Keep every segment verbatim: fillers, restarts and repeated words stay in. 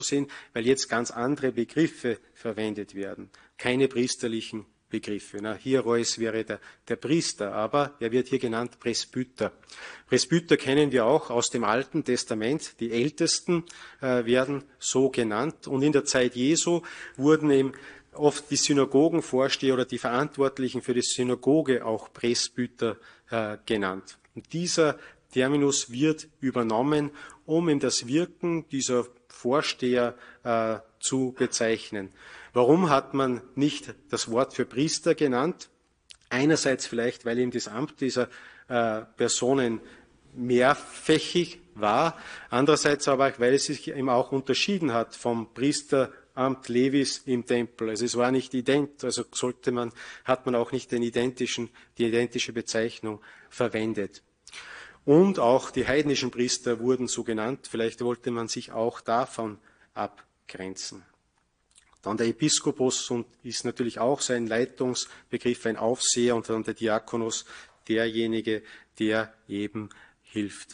sind, weil jetzt ganz andere Begriffe verwendet werden, keine priesterlichen Begriffe. Na, Hieroes wäre der, der Priester, aber er wird hier genannt Presbyter. Presbyter kennen wir auch aus dem Alten Testament. Die Ältesten äh, werden so genannt. Und in der Zeit Jesu wurden eben oft die Synagogenvorsteher oder die Verantwortlichen für die Synagoge auch Presbyter äh, genannt. Und dieser Terminus wird übernommen, um eben das Wirken dieser Vorsteher äh, zu bezeichnen. Warum hat man nicht das Wort für Priester genannt? Einerseits vielleicht, weil eben das Amt dieser äh, Personen mehrfächig war. Andererseits aber auch, weil es sich eben auch unterschieden hat vom Priesteramt Levis im Tempel. Also es war nicht ident, also sollte man, hat man auch nicht den identischen, die identische Bezeichnung verwendet. Und auch die heidnischen Priester wurden so genannt. Vielleicht wollte man sich auch davon abgrenzen. Dann der Episkopos und ist natürlich auch sein Leitungsbegriff, ein Aufseher, und dann der Diakonos, derjenige, der eben hilft.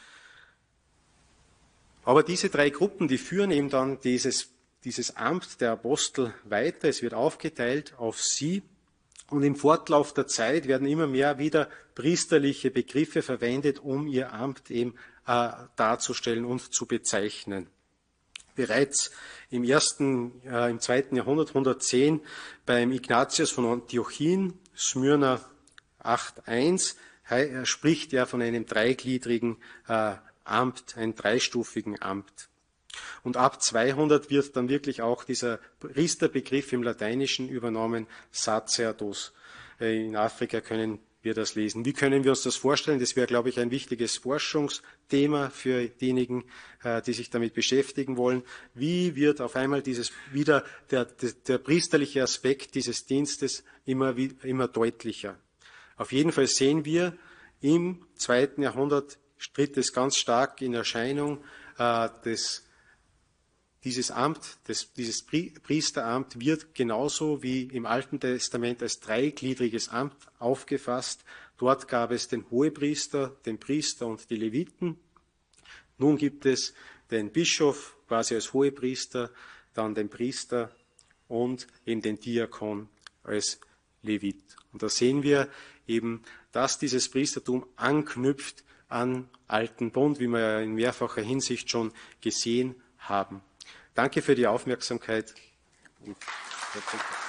Aber diese drei Gruppen, die führen eben dann dieses, dieses Amt der Apostel weiter. Es wird aufgeteilt auf sie. Und im Fortlauf der Zeit werden immer mehr wieder priesterliche Begriffe verwendet, um ihr Amt eben äh, darzustellen und zu bezeichnen. Bereits im ersten, äh, im zweiten Jahrhundert, hundertzehn, beim Ignatius von Antiochien, Smyrna acht Punkt eins, he, spricht er von einem dreigliedrigen äh, Amt, einem dreistufigen Amt. Und ab zweihundert wird dann wirklich auch dieser Priesterbegriff im Lateinischen übernommen, Sacerdos. In Afrika können wir das lesen. Wie können wir uns das vorstellen? Das wäre, glaube ich, ein wichtiges Forschungsthema für diejenigen, die sich damit beschäftigen wollen. Wie wird auf einmal dieses wieder der, der, der priesterliche Aspekt dieses Dienstes immer, immer deutlicher? Auf jeden Fall sehen wir, im zweiten Jahrhundert tritt es ganz stark in Erscheinung, äh, des Dieses Amt, das, dieses Priesteramt wird genauso wie im Alten Testament als dreigliedriges Amt aufgefasst. Dort gab es den Hohepriester, den Priester und die Leviten. Nun gibt es den Bischof quasi als Hohepriester, dann den Priester und eben den Diakon als Levit. Und da sehen wir eben, dass dieses Priestertum anknüpft an Alten Bund, wie wir ja in mehrfacher Hinsicht schon gesehen haben. Danke für die Aufmerksamkeit.